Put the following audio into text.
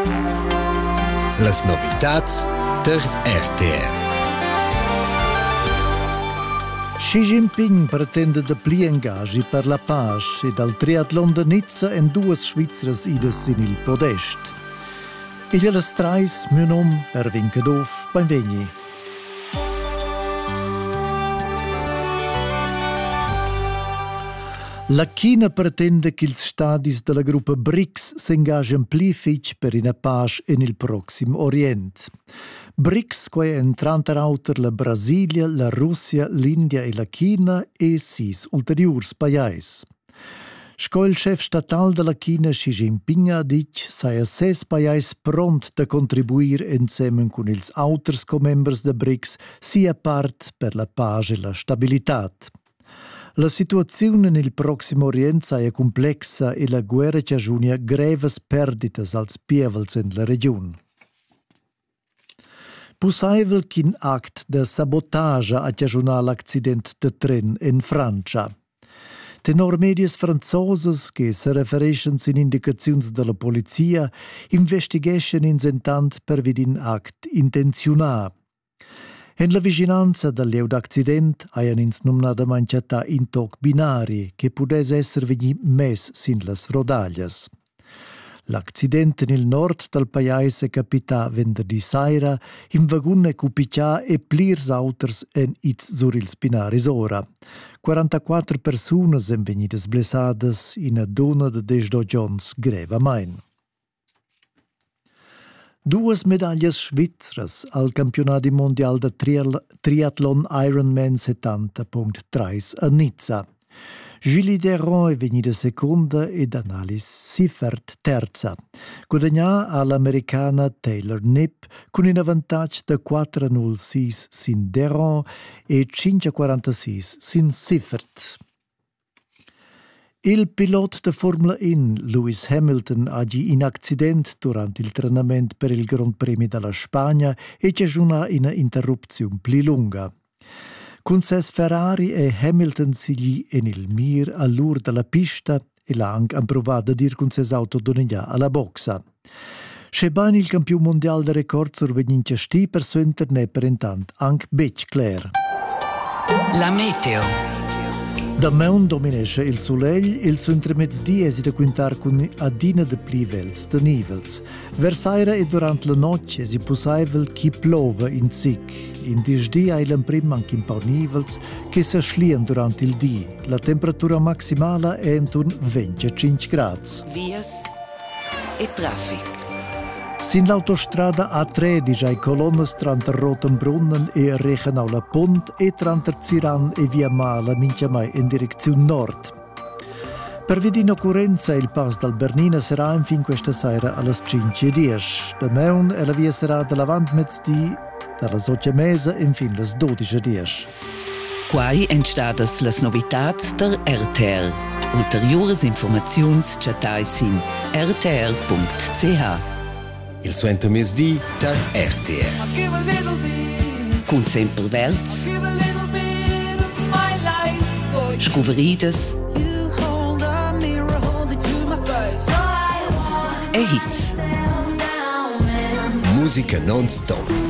Las novitats der RTR. Xi Jinping pretende de pli engagi per la pace e dal triathlon de Nizza en duas svizras idas in il podest. Igl las trais, mio nom, Erwin Cadof, benvegni. La China pretende che ils stadis della gruppa BRICS s'engagian pli fitg per una pace in il Proxim Orient. BRICS, quei entranter auter la Brasilia, la Russia, l'India e la China e sis ulteriurs pajais. Sco il chef statal della China, Xi Jinping, ha dit saia ses pajais pront da contribuir insieme con ils auters co-members de BRICS sia part per la pace e la stabilitat. La situazione nel Proximo Orient è complessa e la guerra cagiona greves perditas als pievels in la regione. Possibile qu'un act de sabotage ha cagiunat l'accident de tren in Francia. Tenor medias franzosas che se referiscono in indicazioni della polizia investigescono insentant per vidin act intenzionat. En la vigilanza del lieu d'accident hajan ins numnada manciata in toc binari che pudes esser vegni mes sin las rodaglias. L'accident nel nord del paese capità venerdì saira in vagunne cupiccià e plirs auters en its sur ils binaris ora. 44 personas en vegnidas blessadas in a dona de 10 giorns grevamain. Duas medaglias svizzras al campionati mondial de triathlon Ironman 70.3 a Nizza. Julie Deron è venuta seconda ed Annalise Siffert terza. Guadagnà all'americana Taylor Knipp con un vantaggio de 4.06 sin Deron e 5.46 sin Siffert. Il pilota de Formula 1, Lewis Hamilton, ha in accident durante il treinamento per il Gran Premio della Spagna e cagiona una interruzione più lunga. Con ses Ferrari e Hamilton sigli in il mir all'ur della pista e l'ha anche provato a dir con ses auto doneglia alla boxa. Scheban il campione mondiale de record survenince sti per suo internet per intant anche bec Claire. La meteo. Da meun dominesce il soleil, il suo intermezzi esi da quintar con adina de plivels, de nivels. Versaira e durante la notte esi possibile che plova in sic. In disdì hai l'emprim anche in pau nivels che si schlien durante il dì. La temperatura maximale è intorno 25 gradi. Vias e traffic. Sin l'autostrada A13 ai colonne tra Rotenbrunnen e Rechenau la Pont e tra Ziran e Via Mala minciamai in direzione nord. Per via di inoccorrenza il pass dal Bernina sarà infine questa sera alle 5:10. Da meun e la via sarà davanti mezz'dì, dalla Mesa infine alle 12:10. Quai entstadas las novitats der RTR. Ulteriores informaziuns chatai sin rtr.ch. Il suo intermezzi der RTR. Cun sempre verts, scuveridas e hits. Musica non-stop.